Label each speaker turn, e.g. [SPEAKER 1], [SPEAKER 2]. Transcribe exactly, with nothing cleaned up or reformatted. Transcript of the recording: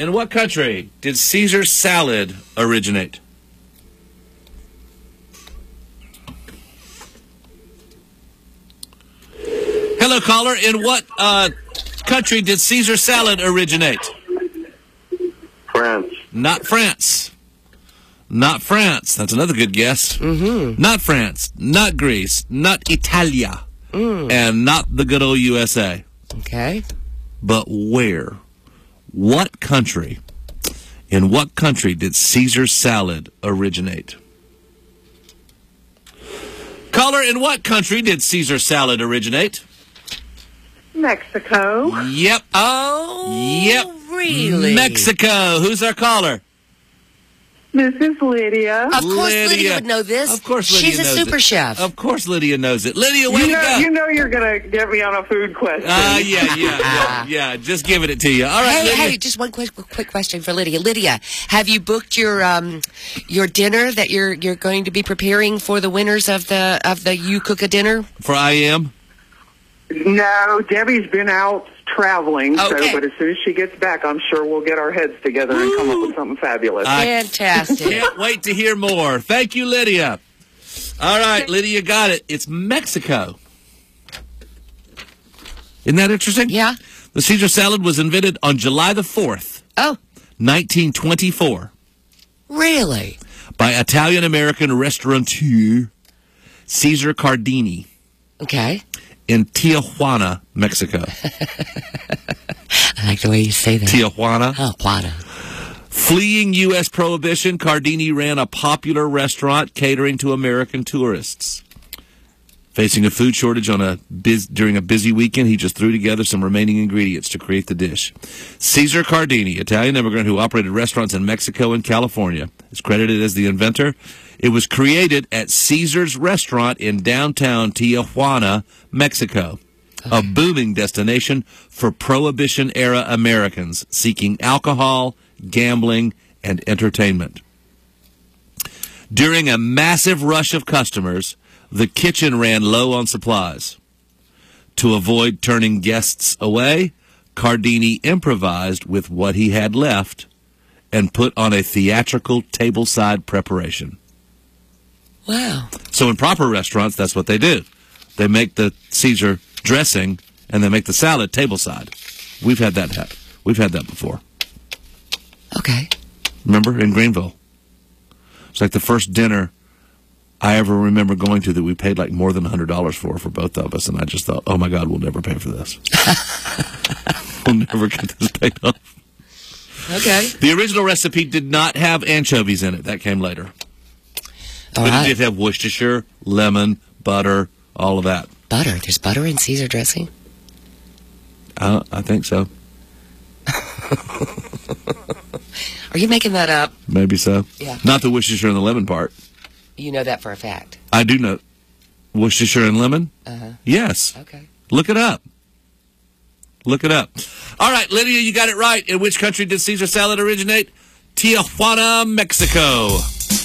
[SPEAKER 1] In what country did Caesar salad originate? Hello, caller. In what uh, country did Caesar salad originate?
[SPEAKER 2] France.
[SPEAKER 1] Not France. Not France. That's another good guess.
[SPEAKER 3] Mm-hmm.
[SPEAKER 1] Not France. Not Greece. Not Italia.
[SPEAKER 3] Mm.
[SPEAKER 1] And not the good old U S A.
[SPEAKER 3] Okay.
[SPEAKER 1] But where? What country? In what country did Caesar salad originate? Caller, in what country did Caesar salad originate?
[SPEAKER 4] Mexico.
[SPEAKER 1] Yep.
[SPEAKER 3] Oh,
[SPEAKER 1] Yep.
[SPEAKER 3] really?
[SPEAKER 1] Mexico. Who's our caller?
[SPEAKER 4] Missus Lydia.
[SPEAKER 3] Of course Lydia would know this.
[SPEAKER 1] Of course Lydia
[SPEAKER 3] She's a
[SPEAKER 1] knows
[SPEAKER 3] super
[SPEAKER 1] it.
[SPEAKER 3] chef.
[SPEAKER 1] Of course Lydia knows it. Lydia, way
[SPEAKER 4] You
[SPEAKER 1] to
[SPEAKER 4] know,
[SPEAKER 1] go.
[SPEAKER 4] you know you're going to get me on a food question.
[SPEAKER 1] Uh, yeah, yeah, yeah, yeah. Just giving it to you. All right,
[SPEAKER 3] Hey,
[SPEAKER 1] Lydia.
[SPEAKER 3] hey, just one quick quick question for Lydia. Lydia, have you booked your um your dinner that you're you're going to be preparing for the winners of the of the You Cook a Dinner?
[SPEAKER 1] For I am?
[SPEAKER 4] No, Debbie's been out traveling,
[SPEAKER 3] Okay.
[SPEAKER 4] so but as soon as she gets back, I'm sure we'll get our heads together and come up with something fabulous.
[SPEAKER 1] I
[SPEAKER 3] Fantastic.
[SPEAKER 1] Can't wait to hear more. Thank you, Lydia. All right, Lydia got it. It's Mexico. Isn't that interesting?
[SPEAKER 3] Yeah.
[SPEAKER 1] The Caesar salad was invented on July the fourth,
[SPEAKER 3] Oh,
[SPEAKER 1] nineteen twenty-four,
[SPEAKER 3] really?
[SPEAKER 1] by Italian-American restaurateur Cesar Cardini
[SPEAKER 3] Okay.
[SPEAKER 1] in Tijuana, Mexico.
[SPEAKER 3] I like the way you say that.
[SPEAKER 1] Tijuana.
[SPEAKER 3] Oh, Juana.
[SPEAKER 1] Fleeing U S prohibition, Cardini ran a popular restaurant catering to American tourists. Facing a food shortage on a biz- during a busy weekend, he just threw together some remaining ingredients to create the dish. Cesar Cardini, Italian immigrant who operated restaurants in Mexico and California, is credited as the inventor. It was created at Caesar's restaurant in downtown Tijuana, Mexico, a booming destination for Prohibition-era Americans seeking alcohol, gambling, and entertainment. During a massive rush of customers, the kitchen ran low on supplies. To avoid turning guests away, Cardini improvised with what he had left and put on a theatrical tableside preparation.
[SPEAKER 3] Wow.
[SPEAKER 1] So in proper restaurants, that's what they do. They make the Caesar dressing and they make the salad tableside. We've had that happen. We've had that before.
[SPEAKER 3] Okay.
[SPEAKER 1] Remember in Greenville? It's like the first dinner I ever remember going to that we paid like more than one hundred dollars for, for both of us. And I just thought, oh my God, we'll never pay for this. We'll never get this paid off.
[SPEAKER 3] Okay.
[SPEAKER 1] The original recipe did not have anchovies in it. That came later.
[SPEAKER 3] All
[SPEAKER 1] but
[SPEAKER 3] right.
[SPEAKER 1] it did have Worcestershire, lemon, butter, all of that.
[SPEAKER 3] Butter. There's butter in Caesar dressing?
[SPEAKER 1] Uh, I think so.
[SPEAKER 3] Are you making that up?
[SPEAKER 1] Maybe so.
[SPEAKER 3] Yeah.
[SPEAKER 1] Not the Worcestershire and the lemon part.
[SPEAKER 3] You know that for a fact.
[SPEAKER 1] I do know Worcestershire and lemon.
[SPEAKER 3] Uh-huh.
[SPEAKER 1] Yes.
[SPEAKER 3] Okay.
[SPEAKER 1] Look it up. Look it up. All right, Lydia, you got it right. In which country did Caesar salad originate? Tijuana, Mexico.